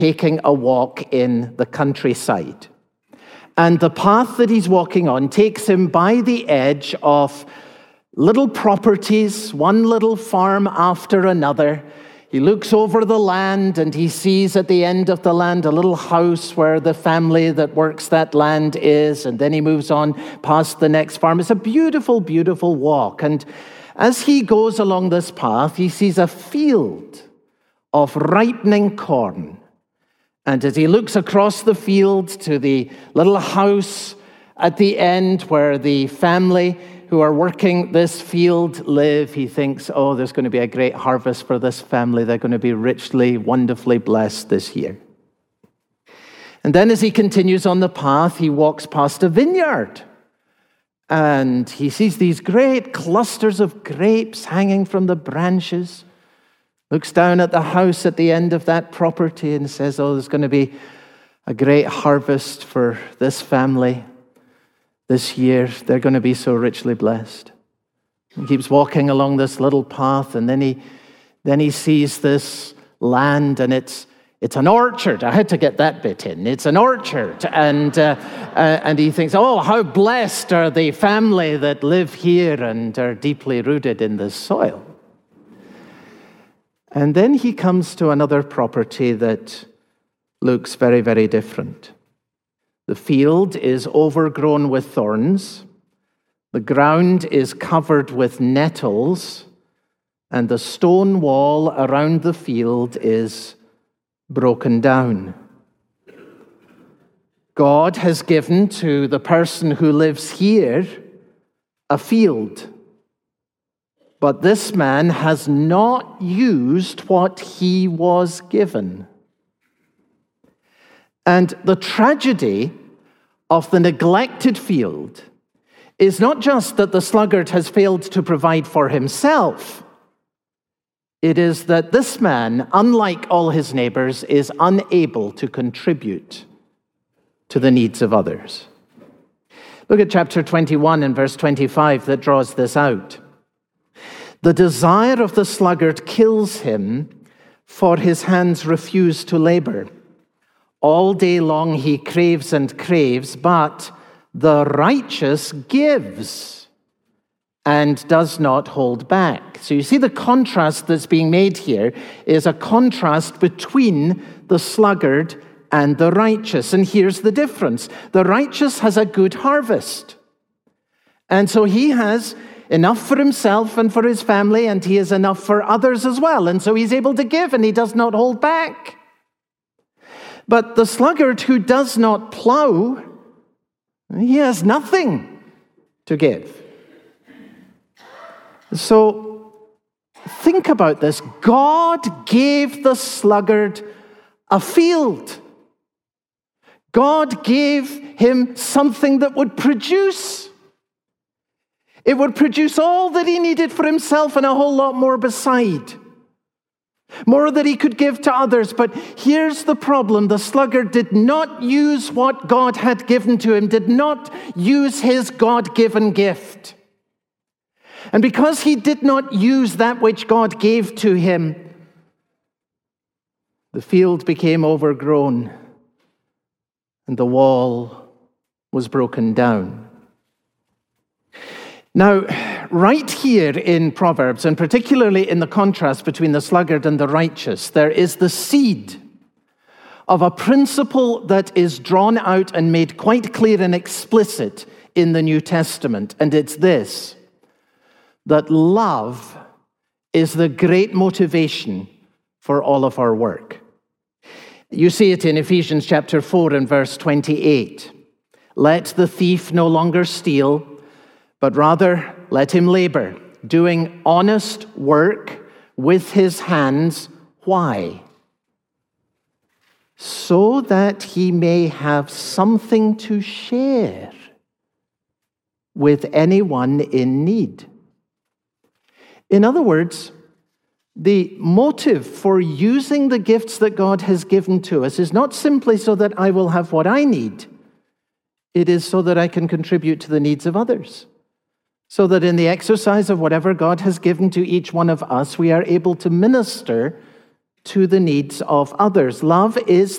taking a walk in the countryside. And the path that he's walking on takes him by the edge of little properties, one little farm after another. He looks over the land and he sees at the end of the land a little house where the family that works that land is, and then he moves on past the next farm. It's a beautiful, beautiful walk. And as he goes along this path, he sees a field of ripening corn. And as he looks across the field to the little house at the end where the family who are working this field live, he thinks, oh, there's going to be a great harvest for this family. They're going to be richly, wonderfully blessed this year. And then as he continues on the path, he walks past a vineyard. And he sees these great clusters of grapes hanging from the branches. Looks down at the house at the end of that property and says, oh, there's going to be a great harvest for this family this year. They're going to be so richly blessed. He keeps walking along this little path, and then he sees this land, and it's an orchard. I had to get that bit in. It's an orchard. And he thinks, oh, how blessed are the family that live here and are deeply rooted in this soil. And then he comes to another property that looks very, very different. The field is overgrown with thorns. The ground is covered with nettles. And the stone wall around the field is broken down. God has given to the person who lives here a field. But this man has not used what he was given. And the tragedy of the neglected field is not just that the sluggard has failed to provide for himself. It is that this man, unlike all his neighbors, is unable to contribute to the needs of others. Look at chapter 21 and verse 25 that draws this out. The desire of the sluggard kills him, for his hands refuse to labor. All day long he craves and craves, but the righteous gives and does not hold back. So you see the contrast that's being made here is a contrast between the sluggard and the righteous. And here's the difference. The righteous has a good harvest. And so he has enough for himself and for his family, and he has enough for others as well. And so he's able to give, and he does not hold back. But the sluggard who does not plow, he has nothing to give. So think about this. God gave the sluggard a field. God gave him something that would produce. It would produce all that he needed for himself and a whole lot more beside. More that he could give to others. But here's the problem. The sluggard did not use what God had given to him, did not use his God-given gift. And because he did not use that which God gave to him, the field became overgrown and the wall was broken down. Now, right here in Proverbs, and particularly in the contrast between the sluggard and the righteous, there is the seed of a principle that is drawn out and made quite clear and explicit in the New Testament. And it's this, that love is the great motivation for all of our work. You see it in Ephesians chapter 4 and verse 28. Let the thief no longer steal, but rather let him labor, doing honest work with his hands. Why? So that he may have something to share with anyone in need. In other words, the motive for using the gifts that God has given to us is not simply so that I will have what I need. It is so that I can contribute to the needs of others. So that in the exercise of whatever God has given to each one of us, we are able to minister to the needs of others. Love is